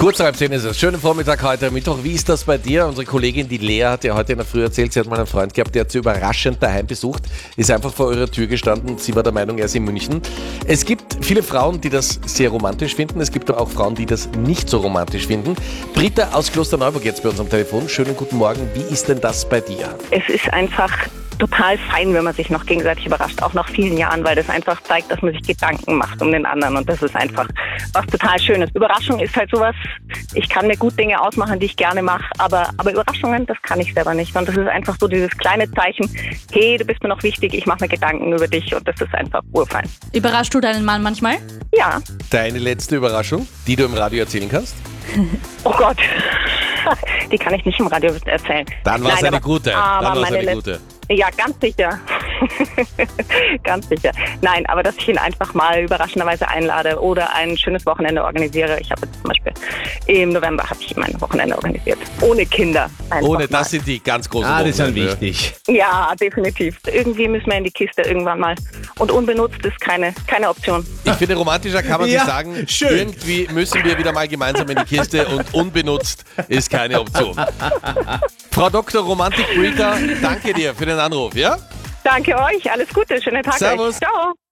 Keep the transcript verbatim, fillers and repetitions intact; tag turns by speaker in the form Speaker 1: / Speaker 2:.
Speaker 1: Kurz halb zehn ist es. Schönen Vormittag heute Mittwoch. Wie ist das bei dir? Unsere Kollegin, die Lea, hat ja heute in der Früh erzählt, sie hat mal einen Freund gehabt, der hat sie überraschend daheim besucht, ist einfach vor ihrer Tür gestanden. Sie war der Meinung, er ist in München. Es gibt viele Frauen, die das sehr romantisch finden. Es gibt auch Frauen, die das nicht so romantisch finden. Britta aus Klosterneuburg jetzt bei uns am Telefon. Schönen guten Morgen. Wie ist denn das bei dir?
Speaker 2: Es ist einfach total fein, wenn man sich noch gegenseitig überrascht, auch nach vielen Jahren, weil das einfach zeigt, dass man sich Gedanken macht um den anderen und das ist einfach was total Schönes. Überraschung ist halt sowas, ich kann mir gut Dinge ausmachen, die ich gerne mache, aber, aber Überraschungen, das kann ich selber nicht und das ist einfach so dieses kleine Zeichen, hey, du bist mir noch wichtig, ich mache mir Gedanken über dich und das ist einfach urfein.
Speaker 3: Überraschst du deinen Mann manchmal?
Speaker 2: Ja.
Speaker 1: Deine letzte Überraschung, die du im Radio erzählen kannst?
Speaker 2: Oh Gott, die kann ich nicht im Radio erzählen.
Speaker 1: Dann war es eine
Speaker 2: aber,
Speaker 1: gute. Dann
Speaker 2: aber
Speaker 1: war's
Speaker 2: meine
Speaker 1: eine
Speaker 2: Let-
Speaker 1: gute.
Speaker 2: Ja, ganz sicher. Ganz sicher. Nein, aber dass ich ihn einfach mal überraschenderweise einlade oder ein schönes Wochenende organisiere. Ich habe jetzt zum Beispiel im November habe ich ihm ein Wochenende organisiert. Ohne Kinder. Einfach
Speaker 1: Ohne,
Speaker 2: mal.
Speaker 1: das sind die ganz großen
Speaker 4: Ah, das ist dann
Speaker 1: Wochenende.
Speaker 4: wichtig.
Speaker 2: Ja, definitiv. Irgendwie müssen wir in die Kiste irgendwann mal. Und unbenutzt ist keine, keine Option.
Speaker 1: Ich finde, romantischer kann man
Speaker 4: Ja,
Speaker 1: sich sagen,
Speaker 4: schön.
Speaker 1: irgendwie müssen wir wieder mal gemeinsam in die Kiste und unbenutzt ist keine Option. Frau Doktor Romantik Britta, danke dir für den Anruf, ja?
Speaker 2: Danke euch, alles Gute, schönen Tag
Speaker 1: Servus.
Speaker 2: euch. Ciao.